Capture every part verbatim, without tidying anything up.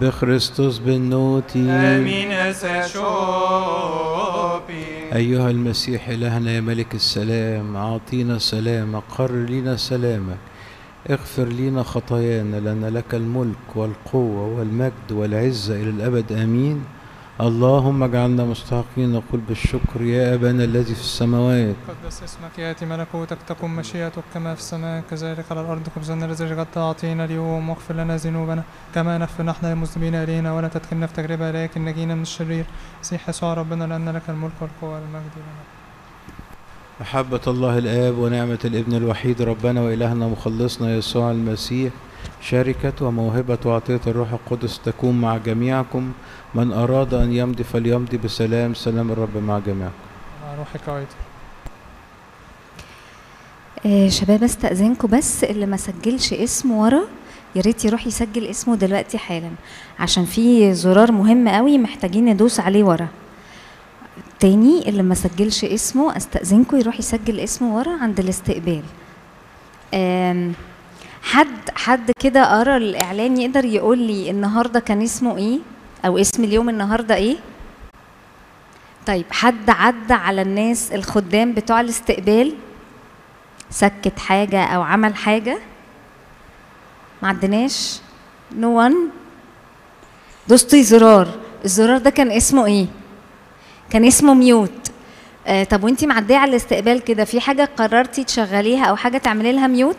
بخريستوس بالنوتي. آمين أساشوبي. أيها المسيح إلهنا يا ملك السلام، أعطينا سلامك، قرر لنا سلامك، اغفر لنا خطايانا، لأن لك الملك والقوة والمجد والعزة إلى الأبد آمين. اللهم اجعلنا مستحقين نقول بالشكر: يا أبانا الذي في السماوات، قدس اسمك، يأتي ملكوتك، تكن مشيئتك كما في السماء كذلك على الأرض. خبزنا الذي غدا أعطينا اليوم، واغفر لنا ذنوبنا كما نغفر نحن المذنبين إلينا، ولا تدخلنا في تجربة لكن نجينا من الشرير. مسيح يسوع ربنا، لأن لك الملك والقوة والمجد لنا. محبة الله الآب ونعمة الابن الوحيد ربنا وإلهنا مخلصنا يسوع المسيح، شركة وموهبة وعطية الروح القدس تكون مع جميعكم. من أراد أن يمضي فليمضي بسلام. سلام الرب مع جميعكم. مع روحك أيضا. آه شباب، استأذنكم بس اللي ما سجلش اسمه ورا يا ريت يروح يسجل اسمه دلوقتي حالا، عشان في زرار مهم قوي محتاجين ندوس عليه ورا. تاني، اللي ما سجلش اسمه استأذنكم يروح يسجل اسمه ورا عند الاستقبال. حد حد كده قرا الإعلان يقدر يقول لي النهارده كان اسمه ايه او اسم اليوم النهارده ايه؟ طيب، حد عدى على الناس الخدام بتوع الاستقبال سكت حاجة او عمل حاجة؟ ما عدناش؟ نو وان؟ دوستي زرار، الزرار ده كان اسمه ايه؟ كان اسمه ميوت. آه طب وانتي معديه على الاستقبال كده، في حاجه قررتي تشغليها او حاجه تعملي لها ميوت؟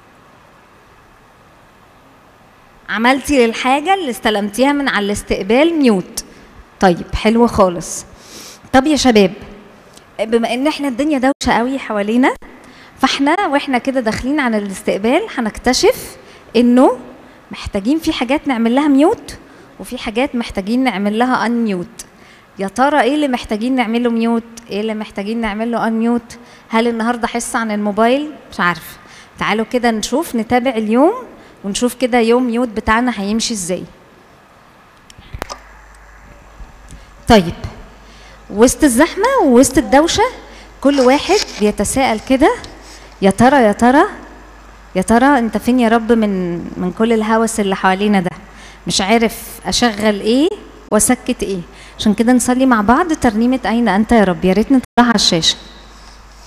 عملتي للحاجه اللي استلمتيها من على الاستقبال ميوت. طيب، حلو خالص. طب يا شباب، بما ان احنا الدنيا دوشه قوي حوالينا، فاحنا واحنا كده داخلين على الاستقبال هنكتشف انه محتاجين في حاجات نعمل لها ميوت وفي حاجات محتاجين نعمل لها ان ميوت. يا ترى ايه اللي محتاجين نعمله ميوت، ايه اللي محتاجين نعمله ان ميوت؟ هل النهارده حصه عن الموبايل؟ مش عارفه. تعالوا كده نشوف، نتابع اليوم ونشوف كده يوم ميوت بتاعنا هيمشي ازاي. طيب، وسط الزحمه ووسط الدوشه كل واحد بيتساءل كده: يا ترى يا ترى يا ترى انت فين يا رب من من كل الهوس اللي حوالينا ده؟ مش عارف اشغل ايه واسكت ايه. عشان كده نصلي مع بعض ترنيمه اين انت يا رب، يا ريت نطلعها على الشاشه.